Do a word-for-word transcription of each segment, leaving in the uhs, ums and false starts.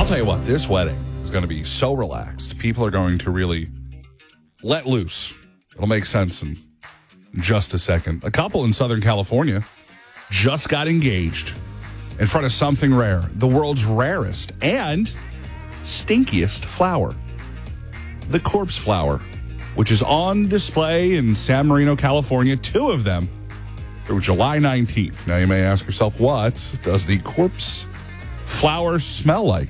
I'll tell you what, this wedding is going to be so relaxed. People are going to really let loose. It'll make sense in just a second. A couple in Southern California just got engaged in front of something rare, the world's rarest and stinkiest flower, the corpse flower, which is on display in San Marino, California, two of them through July nineteenth. Now, you may ask yourself, what does the corpse flower smell like?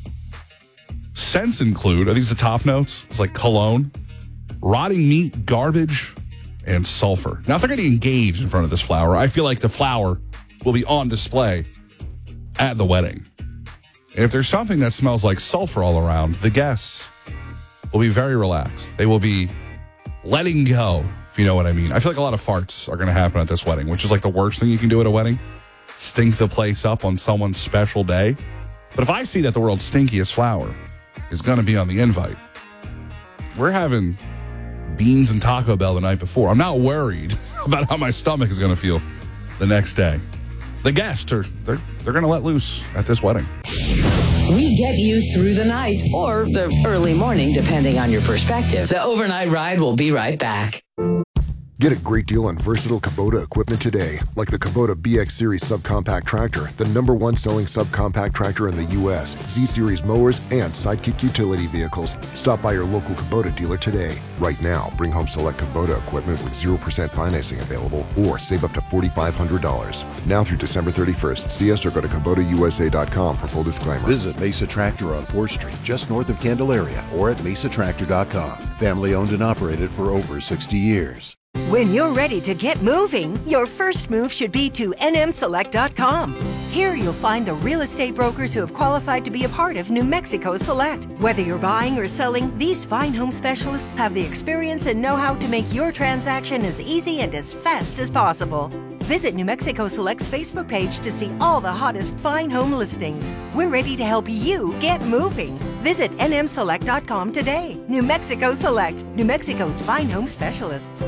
Scents include, are these the top notes? It's like cologne, rotting meat, garbage, and sulfur. Now, if they're getting engaged in front of this flower, I feel like the flower will be on display at the wedding. And if there's something that smells like sulfur all around, the guests will be very relaxed. They will be letting go, if you know what I mean. I feel like a lot of farts are going to happen at this wedding, which is like the worst thing you can do at a wedding. Stink the place up on someone's special day. But if I see that the world's stinkiest flower is going to be on the invite, we're having beans and Taco Bell the night before. I'm not worried about how my stomach is going to feel the next day. The guests are they're they're going to let loose at this wedding. We get you through the night or the early morning, depending on your perspective. The overnight ride will be right back. Get a great deal on versatile Kubota equipment today, like the Kubota B X Series subcompact tractor, the number one selling subcompact tractor in the U S, Z-Series mowers, and Sidekick utility vehicles. Stop by your local Kubota dealer today. Right now, bring home select Kubota equipment with zero percent financing available or save up to four thousand five hundred dollars. Now through December thirty-first, see us or go to Kubota U S A dot com for full disclaimer. Visit Mesa Tractor on fourth Street, just north of Candelaria, or at mesa tractor dot com. Family owned and operated for over sixty years. When you're ready to get moving, your first move should be to N M select dot com. Here you'll find the real estate brokers who have qualified to be a part of New Mexico Select. Whether you're buying or selling, these fine home specialists have the experience and know-how to make your transaction as easy and as fast as possible. Visit New Mexico Select's Facebook page to see all the hottest fine home listings. We're ready to help you get moving. Visit N M select dot com today. New Mexico Select, New Mexico's fine home specialists.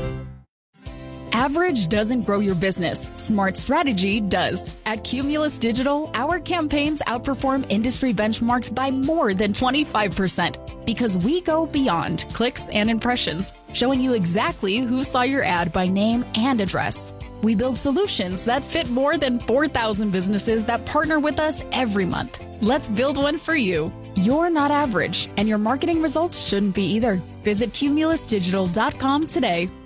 Average doesn't grow your business. Smart strategy does. At Cumulus Digital, our campaigns outperform industry benchmarks by more than twenty-five percent because we go beyond clicks and impressions, showing you exactly who saw your ad by name and address. We build solutions that fit more than four thousand businesses that partner with us every month. Let's build one for you. You're not average, and your marketing results shouldn't be either. Visit Cumulus Digital dot com today.